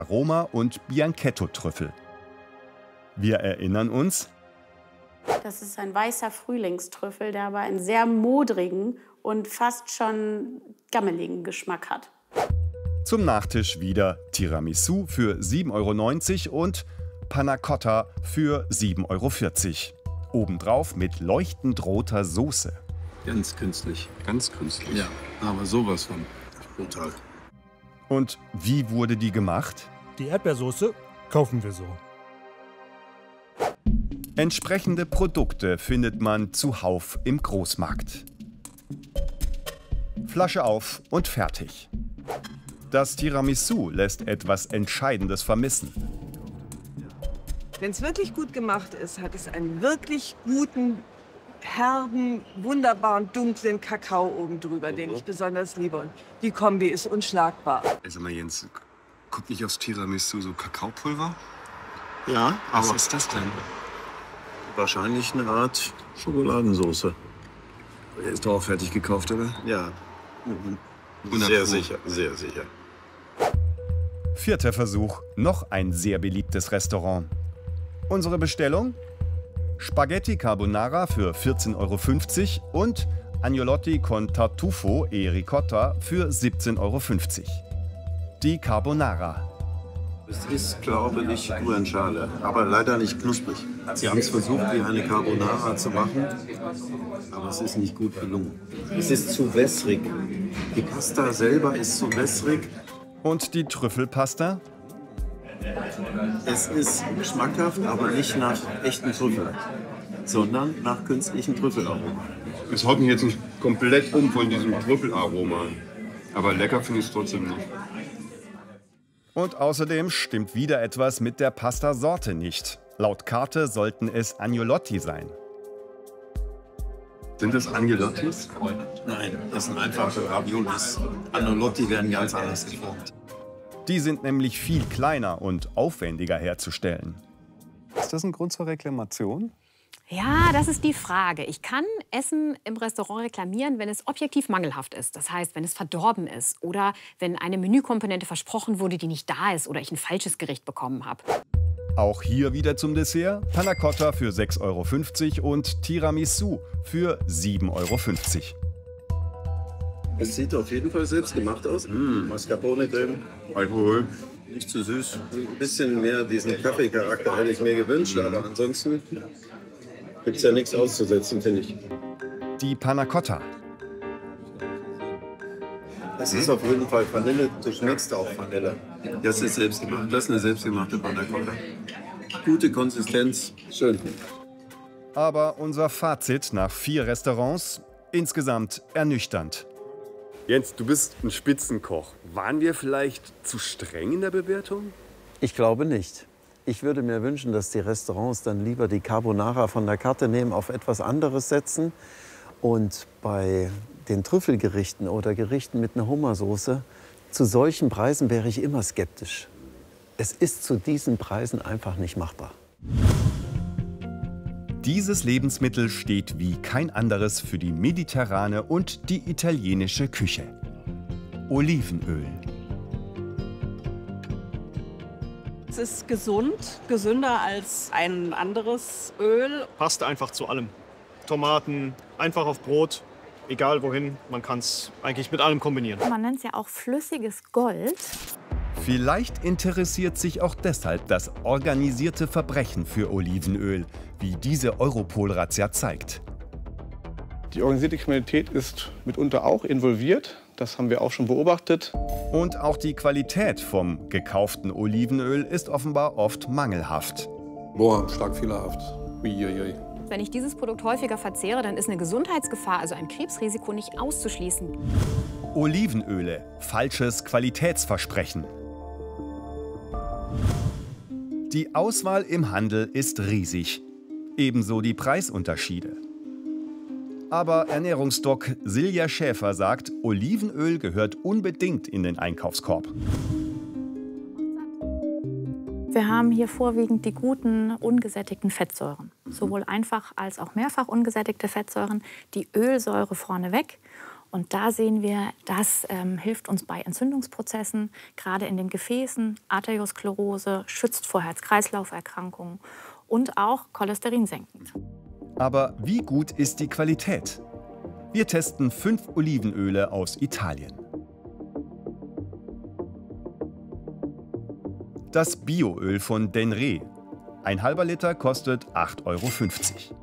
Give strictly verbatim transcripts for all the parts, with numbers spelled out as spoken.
Aroma und Bianchetto-Trüffel. Wir erinnern uns, das ist ein weißer Frühlingstrüffel, der aber einen sehr modrigen und fast schon gammeligen Geschmack hat. Zum Nachtisch wieder Tiramisu für sieben Euro neunzig und Panna Cotta für sieben Euro vierzig. Obendrauf mit leuchtend roter Soße. Ganz künstlich, ganz künstlich. Ja, aber sowas von brutal. Und wie wurde die gemacht? Die Erdbeersoße kaufen wir so. Entsprechende Produkte findet man zuhauf im Großmarkt. Flasche auf und fertig. Das Tiramisu lässt etwas Entscheidendes vermissen. Wenn es wirklich gut gemacht ist, hat es einen wirklich guten, herben, wunderbaren, dunklen Kakao oben drüber, den ich besonders liebe. Und die Kombi ist unschlagbar. Also mal Jens, kommt nicht aufs Tiramisu so Kakaopulver? Ja, Was aber ist das denn? wahrscheinlich eine Art Schokoladensauce. Ist doch auch fertig gekauft, oder? Ja, hundert sehr Pro. sicher, sehr sicher. Vierter Versuch, noch ein sehr beliebtes Restaurant. Unsere Bestellung? Spaghetti Carbonara für vierzehn Euro fünfzig und Agnolotti con Tartufo e Ricotta für siebzehn Euro fünfzig. Die Carbonara. Es ist, glaube ich, Guanciale, aber leider nicht knusprig. Sie haben es versucht, wie eine Carbonara zu machen, aber es ist nicht gut gelungen. Es ist zu wässrig. Die Pasta selber ist zu wässrig. Und die Trüffelpasta? Es ist schmackhaft, aber nicht nach echten Trüffeln, sondern nach künstlichen Trüffelaroma. Es haut mich jetzt nicht komplett um von diesem Trüffelaroma. Aber lecker finde ich es trotzdem nicht. Und außerdem stimmt wieder etwas mit der Pastasorte nicht. Laut Karte sollten es Agnolotti sein. Sind das Angelottis? Nein, das sind einfache Raviolis. Agnolotti werden ganz anders geformt. Die sind nämlich viel kleiner und aufwendiger herzustellen. Ist das ein Grund zur Reklamation? Ja, das ist die Frage. Ich kann Essen im Restaurant reklamieren, wenn es objektiv mangelhaft ist. Das heißt, wenn es verdorben ist oder wenn eine Menükomponente versprochen wurde, die nicht da ist oder ich ein falsches Gericht bekommen habe. Auch hier wieder zum Dessert Panna Cotta für sechs Euro fünfzig und Tiramisu für sieben Euro fünfzig. Es sieht auf jeden Fall selbstgemacht aus. Mm, Mascarpone drin, Alkohol. nicht zu süß. Ein bisschen mehr diesen Kaffeecharakter hätte ich mir gewünscht, aber ansonsten gibt es ja nichts auszusetzen, finde ich. Die Panna Cotta. Es ist auf jeden Fall Vanille, du schmeckst auch Vanille. Das ist selbstgemacht. Das ist eine selbstgemachte Panna Cotta. Gute Konsistenz, schön. Aber unser Fazit nach vier Restaurants insgesamt ernüchternd. Jens, du bist ein Spitzenkoch. Waren wir vielleicht zu streng in der Bewertung? Ich glaube nicht. Ich würde mir wünschen, dass die Restaurants dann lieber die Carbonara von der Karte nehmen, auf etwas anderes setzen. Und bei den Trüffelgerichten oder Gerichten mit einer Hummersoße, zu solchen Preisen wäre ich immer skeptisch. Es ist zu diesen Preisen einfach nicht machbar. Dieses Lebensmittel steht wie kein anderes für die mediterrane und die italienische Küche. Olivenöl. Es ist gesund, gesünder als ein anderes Öl. Passt einfach zu allem. Tomaten, einfach auf Brot, egal wohin. Man kann es eigentlich mit allem kombinieren. Man nennt es ja auch flüssiges Gold. Vielleicht interessiert sich auch deshalb das organisierte Verbrechen für Olivenöl, wie diese Europol-Razzia zeigt. Die organisierte Kriminalität ist mitunter auch involviert. Das haben wir auch schon beobachtet. Und auch die Qualität vom gekauften Olivenöl ist offenbar oft mangelhaft. Boah, stark fehlerhaft. Uiuiui. Wenn ich dieses Produkt häufiger verzehre, dann ist eine Gesundheitsgefahr, also ein Krebsrisiko, nicht auszuschließen. Olivenöle, falsches Qualitätsversprechen. Die Auswahl im Handel ist riesig, ebenso die Preisunterschiede. Aber Ernährungsdoc Silja Schäfer sagt, Olivenöl gehört unbedingt in den Einkaufskorb. Wir haben hier vorwiegend die guten, ungesättigten Fettsäuren. Sowohl einfach als auch mehrfach ungesättigte Fettsäuren, die Ölsäure vorneweg Und da sehen wir, das ähm, hilft uns bei Entzündungsprozessen, gerade in den Gefäßen, Arteriosklerose, schützt vor Herz-Kreislauf-Erkrankungen und auch Cholesterin senkend. Aber wie gut ist die Qualität? Wir testen fünf Olivenöle aus Italien. Das Bioöl von Denre. Ein halber Liter kostet acht Euro fünfzig.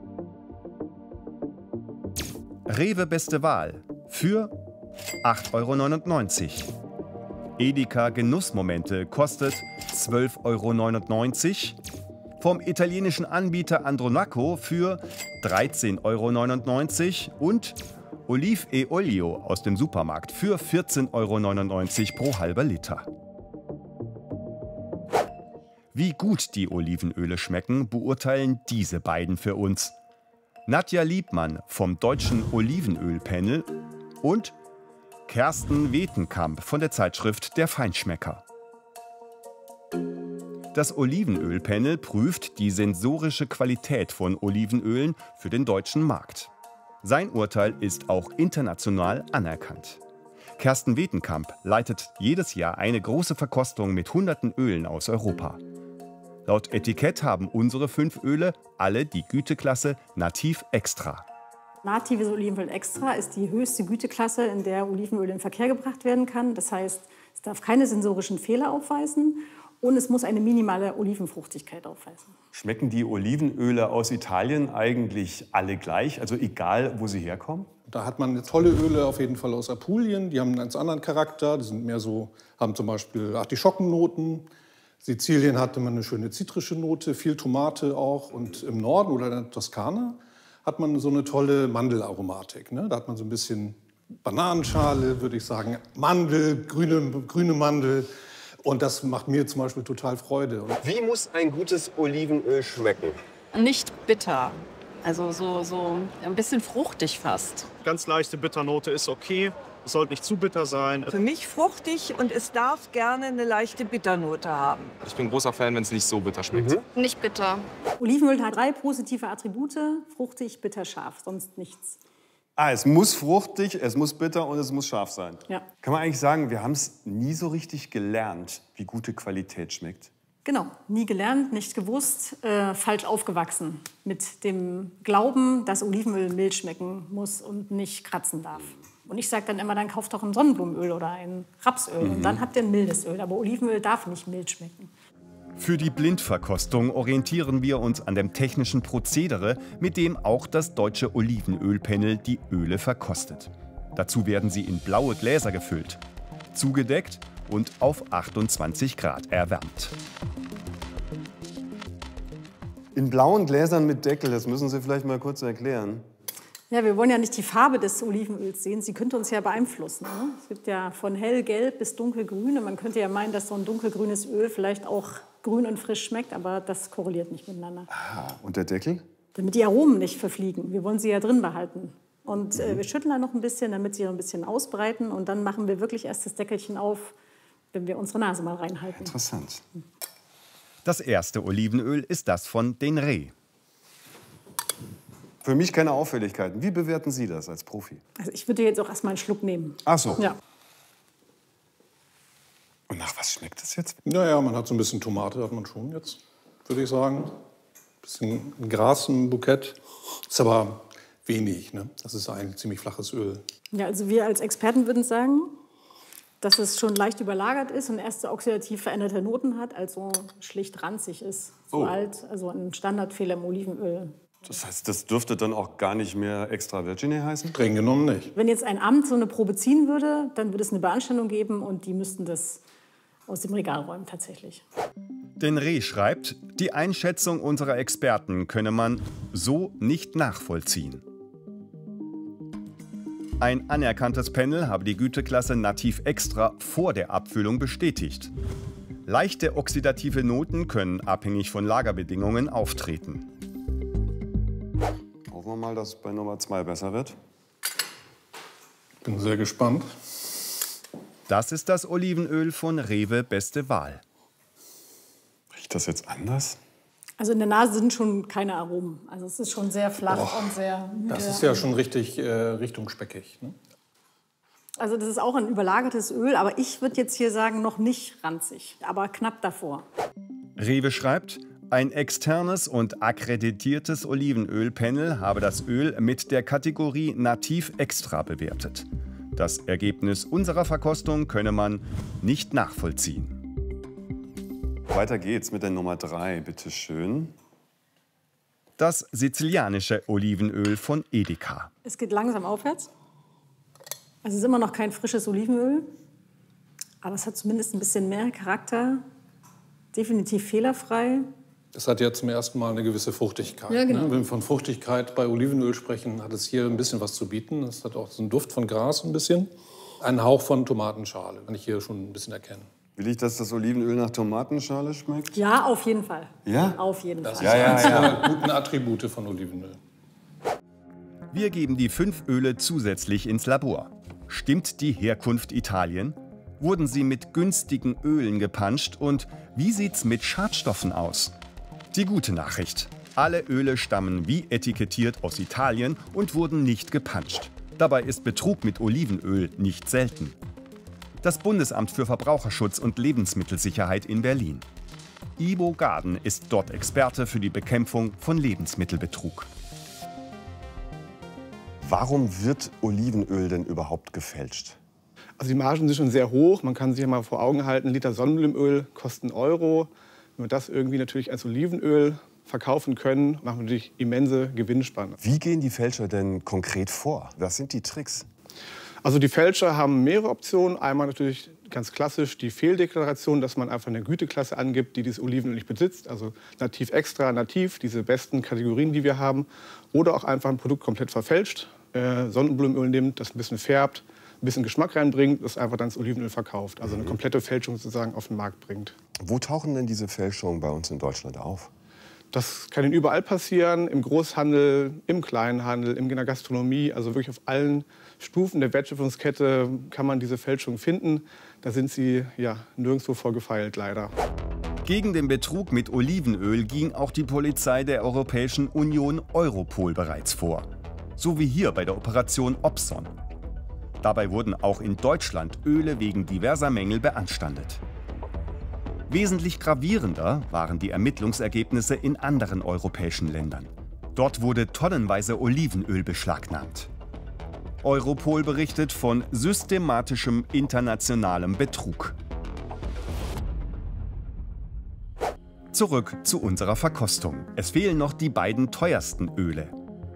Rewe Beste Wahl für acht Euro neunundneunzig. Edeka Genussmomente kostet zwölf Euro neunundneunzig. Vom italienischen Anbieter Andronaco für dreizehn Euro neunundneunzig und Olive e Olio aus dem Supermarkt für vierzehn Euro neunundneunzig pro halber Liter. Wie gut die Olivenöle schmecken, beurteilen diese beiden für uns. Nadja Liebmann vom Deutschen Olivenöl-Panel und Kersten Wetenkamp von der Zeitschrift Der Feinschmecker. Das Olivenöl-Panel prüft die sensorische Qualität von Olivenölen für den deutschen Markt. Sein Urteil ist auch international anerkannt. Kersten Wetenkamp leitet jedes Jahr eine große Verkostung mit hunderten Ölen aus Europa. Laut Etikett haben unsere fünf Öle alle die Güteklasse Nativ Extra. Natives Olivenöl Extra ist die höchste Güteklasse, in der Olivenöl in Verkehr gebracht werden kann. Das heißt, es darf keine sensorischen Fehler aufweisen und es muss eine minimale Olivenfruchtigkeit aufweisen. Schmecken die Olivenöle aus Italien eigentlich alle gleich, also egal, wo sie herkommen? Da hat man tolle Öle auf jeden Fall aus Apulien. Die haben einen ganz anderen Charakter. Die sind mehr so, haben zum Beispiel Artischockennoten. Sizilien hatte man eine schöne zitrische Note, viel Tomate auch. Und im Norden oder in der Toskana hat man so eine tolle Mandelaromatik. Ne? Da hat man so ein bisschen Bananenschale, würde ich sagen, Mandel, grüne, grüne Mandel. Und das macht mir zum Beispiel total Freude. Wie muss ein gutes Olivenöl schmecken? Nicht bitter. Also so, so ein bisschen fruchtig fast. Ganz leichte Bitternote ist okay. Es sollte nicht zu bitter sein. Für mich fruchtig und es darf gerne eine leichte Bitternote haben. Ich bin großer Fan, wenn es nicht so bitter schmeckt. Mhm. Nicht bitter. Olivenöl hat drei positive Attribute: fruchtig, bitter, scharf, sonst nichts. Ah, es muss fruchtig, es muss bitter und es muss scharf sein. Ja. Kann man eigentlich sagen, wir haben es nie so richtig gelernt, wie gute Qualität schmeckt? Genau, nie gelernt, nicht gewusst, äh, falsch aufgewachsen. Mit dem Glauben, dass Olivenöl mild schmecken muss und nicht kratzen darf. Und ich sage dann immer, dann kauft doch ein Sonnenblumenöl oder ein Rapsöl. Mhm. Und dann habt ihr ein mildes Öl. Aber Olivenöl darf nicht mild schmecken. Für die Blindverkostung orientieren wir uns an dem technischen Prozedere, mit dem auch das deutsche Olivenöl-Panel die Öle verkostet. Dazu werden sie in blaue Gläser gefüllt, zugedeckt und auf achtundzwanzig Grad erwärmt. In blauen Gläsern mit Deckel, das müssen Sie vielleicht mal kurz erklären. Ja, wir wollen ja nicht die Farbe des Olivenöls sehen. Sie könnte uns ja beeinflussen. Ne? Es gibt ja von hellgelb bis dunkelgrün. Und man könnte ja meinen, dass so ein dunkelgrünes Öl vielleicht auch grün und frisch schmeckt. Aber das korreliert nicht miteinander. Ah, und der Deckel? Damit die Aromen nicht verfliegen. Wir wollen sie ja drin behalten. Und äh, wir schütteln dann noch ein bisschen, damit sie ein bisschen ausbreiten. Und dann machen wir wirklich erst das Deckelchen auf, wenn wir unsere Nase mal reinhalten. Interessant. Das erste Olivenöl ist das von Denre. Für mich keine Auffälligkeiten. Wie bewerten Sie das als Profi? Also ich würde jetzt auch erst mal einen Schluck nehmen. Ach so. Ja. Und nach was schmeckt das jetzt? Naja, man hat so ein bisschen Tomate, hat man schon jetzt, würde ich sagen. Ein bisschen Gras im Bukett. Ist aber wenig, ne? Das ist eigentlich ziemlich flaches Öl. Ja, also wir als Experten würden sagen, dass es schon leicht überlagert ist und erste oxidativ veränderte Noten hat, also schlicht ranzig ist. Zu Oh. alt, also ein Standardfehler im Olivenöl. Das heißt, das dürfte dann auch gar nicht mehr extra Virgine heißen? Streng genommen nicht. Wenn jetzt ein Amt so eine Probe ziehen würde, dann würde es eine Beanstandung geben und die müssten das aus dem Regal räumen tatsächlich. Denre schreibt, die Einschätzung unserer Experten könne man so nicht nachvollziehen. Ein anerkanntes Panel habe die Güteklasse Nativ Extra vor der Abfüllung bestätigt. Leichte oxidative Noten können abhängig von Lagerbedingungen auftreten. Hoffen wir mal, dass es bei Nummer zwei besser wird. Bin sehr gespannt. Das ist das Olivenöl von Rewe Beste Wahl. Riecht das jetzt anders? Also in der Nase sind schon keine Aromen. Also es ist schon sehr flach Boah, und sehr müde. Das ist ja schon richtig äh, Richtung speckig. Ne? Also das ist auch ein überlagertes Öl, aber ich würde jetzt hier sagen, noch nicht ranzig, aber knapp davor. Rewe schreibt, ein externes und akkreditiertes Olivenölpanel habe das Öl mit der Kategorie Nativ Extra bewertet. Das Ergebnis unserer Verkostung könne man nicht nachvollziehen. Weiter geht's mit der Nummer drei, bitteschön. Das sizilianische Olivenöl von Edeka. Es geht langsam aufwärts. Also es ist immer noch kein frisches Olivenöl, aber es hat zumindest ein bisschen mehr Charakter. Definitiv fehlerfrei. Es hat ja zum ersten Mal eine gewisse Fruchtigkeit. Ja, genau. Ne? Wenn wir von Fruchtigkeit bei Olivenöl sprechen, hat es hier ein bisschen was zu bieten. Es hat auch so einen Duft von Gras ein bisschen. Einen Hauch von Tomatenschale, kann ich hier schon ein bisschen erkennen. Will ich, dass das Olivenöl nach Tomatenschale schmeckt? Ja, auf jeden Fall. Ja? Auf jeden Das Fall. ist Ja, ja, eines ja. der guten Attribute von Olivenöl. Wir geben die fünf Öle zusätzlich ins Labor. Stimmt die Herkunft Italien? Wurden sie mit günstigen Ölen gepanscht? Und wie sieht's mit Schadstoffen aus? Die gute Nachricht: Alle Öle stammen wie etikettiert aus Italien und wurden nicht gepanscht. Dabei ist Betrug mit Olivenöl nicht selten. Das Bundesamt für Verbraucherschutz und Lebensmittelsicherheit in Berlin. Ivo Gaden ist dort Experte für die Bekämpfung von Lebensmittelbetrug. Warum wird Olivenöl denn überhaupt gefälscht? Also die Margen sind schon sehr hoch. Man kann sich ja mal vor Augen halten, ein Liter Sonnenblumenöl kostet einen Euro. Wenn wir das irgendwie natürlich als Olivenöl verkaufen können, machen wir natürlich immense Gewinnspanne. Wie gehen die Fälscher denn konkret vor? Was sind die Tricks? Also die Fälscher haben mehrere Optionen. Einmal natürlich ganz klassisch die Fehldeklaration, dass man einfach eine Güteklasse angibt, die dieses Olivenöl nicht besitzt. Also Nativ Extra, Nativ, diese besten Kategorien, die wir haben. Oder auch einfach ein Produkt komplett verfälscht. Äh, Sonnenblumenöl nimmt, das ein bisschen färbt, ein bisschen Geschmack reinbringt, das einfach dann das Olivenöl verkauft. Also eine komplette Fälschung sozusagen auf den Markt bringt. Wo tauchen denn diese Fälschungen bei uns in Deutschland auf? Das kann Ihnen überall passieren, im Großhandel, im Kleinhandel, in der Gastronomie. Also wirklich auf allen Stufen der Wertschöpfungskette kann man diese Fälschung finden. Da sind sie ja nirgendwo vorgefeilt, leider. Gegen den Betrug mit Olivenöl ging auch die Polizei der Europäischen Union Europol bereits vor. So wie hier bei der Operation Opson. Dabei wurden auch in Deutschland Öle wegen diverser Mängel beanstandet. Wesentlich gravierender waren die Ermittlungsergebnisse in anderen europäischen Ländern. Dort wurde tonnenweise Olivenöl beschlagnahmt. Europol berichtet von systematischem internationalem Betrug. Zurück zu unserer Verkostung. Es fehlen noch die beiden teuersten Öle.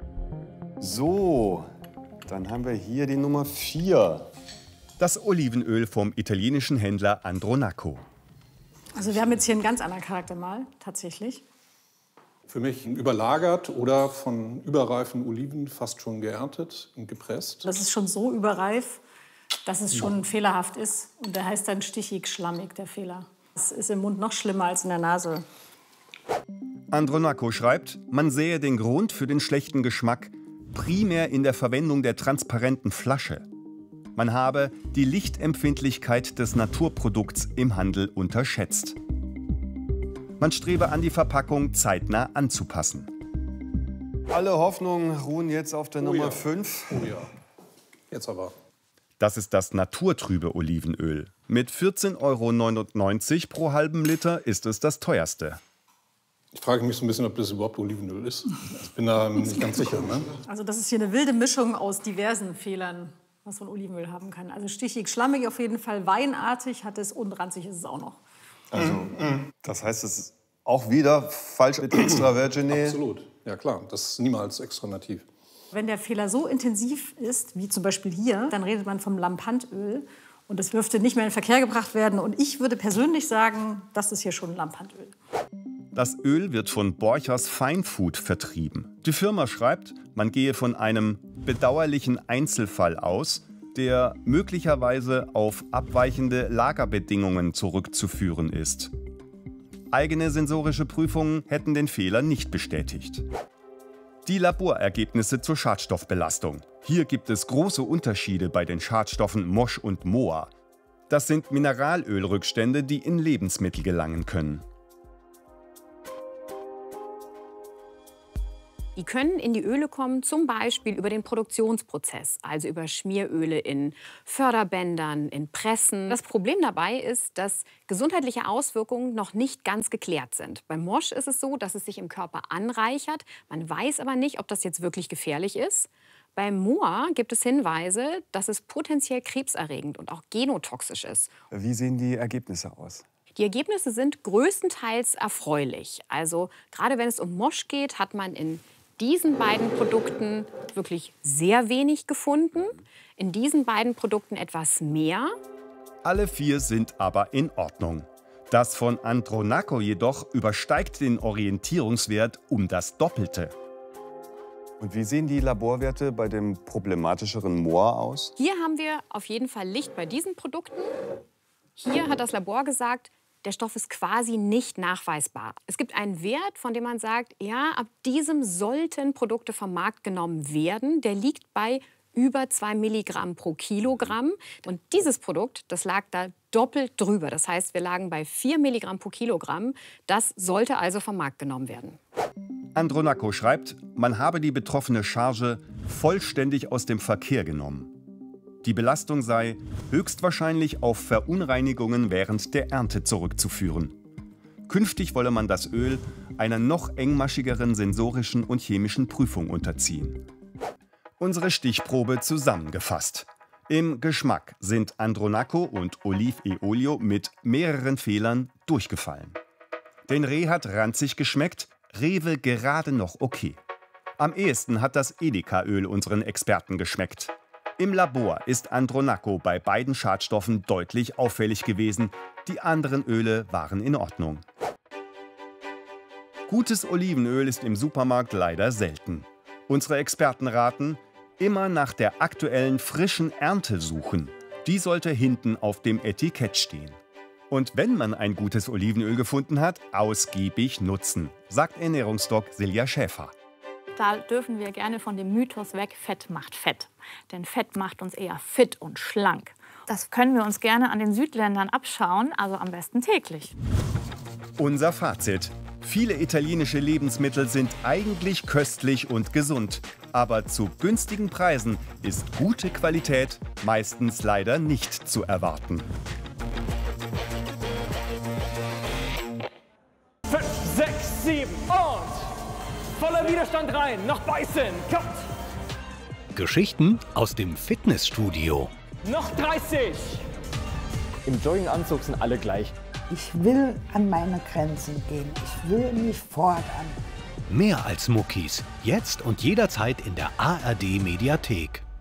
So, dann haben wir hier die Nummer vier. Das Olivenöl vom italienischen Händler Andronaco. Also wir haben jetzt hier einen ganz anderen Charakter mal, tatsächlich. Für mich überlagert oder von überreifen Oliven fast schon geerntet und gepresst. Das ist schon so überreif, dass es schon fehlerhaft ist. Und der heißt dann stichig, schlammig, der Fehler. Das ist im Mund noch schlimmer als in der Nase. Andronaco schreibt, man sähe den Grund für den schlechten Geschmack primär in der Verwendung der transparenten Flasche. Man habe die Lichtempfindlichkeit des Naturprodukts im Handel unterschätzt. Man strebe an, die Verpackung zeitnah anzupassen. Alle Hoffnungen ruhen jetzt auf der Oh Nummer ja. fünf. Oh ja, jetzt aber. Das ist das naturtrübe Olivenöl. Mit vierzehn Euro neunundneunzig pro halben Liter ist es das teuerste. Ich frage mich so ein bisschen, ob das überhaupt Olivenöl ist. Ich bin da nicht ganz sicher. Ne? Also das ist hier eine wilde Mischung aus diversen Fehlern, was man Olivenöl haben kann. Also stichig, schlammig auf jeden Fall, weinartig hat es und ranzig ist es auch noch. Also, das heißt, es ist auch wieder falsch mit extra Virgine. Absolut, ja klar, das ist niemals extra nativ. Wenn der Fehler so intensiv ist, wie zum Beispiel hier, dann redet man vom Lampantöl. Und das dürfte nicht mehr in den Verkehr gebracht werden. Und ich würde persönlich sagen, das ist hier schon Lampantöl. Das Öl wird von Borchers Feinfood vertrieben. Die Firma schreibt, man gehe von einem bedauerlichen Einzelfall aus, der möglicherweise auf abweichende Lagerbedingungen zurückzuführen ist. Eigene sensorische Prüfungen hätten den Fehler nicht bestätigt. Die Laborergebnisse zur Schadstoffbelastung. Hier gibt es große Unterschiede bei den Schadstoffen Mosch und Moa. Das sind Mineralölrückstände, die in Lebensmittel gelangen können. Die können in die Öle kommen, zum Beispiel über den Produktionsprozess, also über Schmieröle in Förderbändern, in Pressen. Das Problem dabei ist, dass gesundheitliche Auswirkungen noch nicht ganz geklärt sind. Beim Mosch ist es so, dass es sich im Körper anreichert. Man weiß aber nicht, ob das jetzt wirklich gefährlich ist. Beim Moa gibt es Hinweise, dass es potenziell krebserregend und auch genotoxisch ist. Wie sehen die Ergebnisse aus? Die Ergebnisse sind größtenteils erfreulich. Also gerade wenn es um Mosch geht, hat man in diesen beiden Produkten wirklich sehr wenig gefunden. In diesen beiden Produkten etwas mehr. Alle vier sind aber in Ordnung. Das von Andronaco jedoch übersteigt den Orientierungswert um das Doppelte. Und wie sehen die Laborwerte bei dem problematischeren Moa aus? Hier haben wir auf jeden Fall Licht bei diesen Produkten. Hier hat das Labor gesagt, der Stoff ist quasi nicht nachweisbar. Es gibt einen Wert, von dem man sagt, ja, ab diesem sollten Produkte vom Markt genommen werden. Der liegt bei über zwei Milligramm pro Kilogramm. Und dieses Produkt, das lag da doppelt drüber. Das heißt, wir lagen bei vier Milligramm pro Kilogramm. Das sollte also vom Markt genommen werden. Andronaco schreibt, man habe die betroffene Charge vollständig aus dem Verkehr genommen. Die Belastung sei höchstwahrscheinlich auf Verunreinigungen während der Ernte zurückzuführen. Künftig wolle man das Öl einer noch engmaschigeren sensorischen und chemischen Prüfung unterziehen. Unsere Stichprobe zusammengefasst. Im Geschmack sind Andronaco und Olive e Olio mit mehreren Fehlern durchgefallen. Den Reh hat ranzig geschmeckt, Rewe gerade noch okay. Am ehesten hat das Edeka-Öl unseren Experten geschmeckt. Im Labor ist Andronaco bei beiden Schadstoffen deutlich auffällig gewesen. Die anderen Öle waren in Ordnung. Gutes Olivenöl ist im Supermarkt leider selten. Unsere Experten raten, immer nach der aktuellen frischen Ernte suchen. Die sollte hinten auf dem Etikett stehen. Und wenn man ein gutes Olivenöl gefunden hat, ausgiebig nutzen, sagt Ernährungsdoc Silja Schäfer. Da dürfen wir gerne von dem Mythos weg, Fett macht Fett. Denn Fett macht uns eher fit und schlank. Das können wir uns gerne an den Südländern abschauen, also am besten täglich. Unser Fazit. Viele italienische Lebensmittel sind eigentlich köstlich und gesund. Aber zu günstigen Preisen ist gute Qualität meistens leider nicht zu erwarten. Fünf, sechs, sieben und voller Widerstand rein, noch beißen, Cut! Geschichten aus dem Fitnessstudio. Noch dreißig! Im Jogginganzug sind alle gleich. Ich will an meine Grenzen gehen. Ich will mich fordern. Mehr als Muckis. Jetzt und jederzeit in der A R D Mediathek.